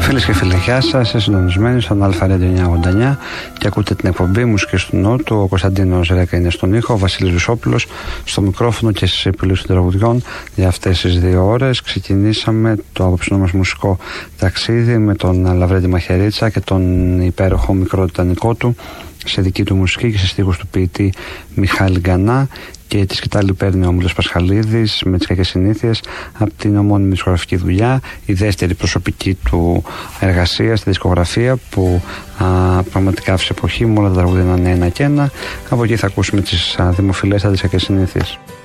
Φίλες και φίλοι, γεια σας. Είστε συντονισμένοι στον Αλφα Radio 989 και ακούτε την εκπομπή Μουσικής του Νότου. Ο Κωνσταντίνος Ρέκα είναι στον ήχο, ο Βασίλης Βουσόπουλος στο μικρόφωνο και στις επιλογές των τραγουδιών για αυτές τις 2 ώρες. Ξεκινήσαμε το απόψινό μας μουσικό ταξίδι με τον Λαβρέντη Μαχαιρίτσα και τον υπέροχο μικρό τιτανικό του σε δική του μουσική και σε στίχους του ποιητή Μιχάλη Γκανά. Και τη σκητάλη παίρνει ο Μίλος Πασχαλίδης με τις κακές συνήθειες από την ομώνυμη δισκογραφική δουλειά, η δεύτερη προσωπική του εργασία στη δισκογραφία που πραγματικά άφησε εποχή με όλα τα τραγούδια να είναι ένα και ένα. Από εκεί θα ακούσουμε τις δημοφιλές τις κακές συνήθειες.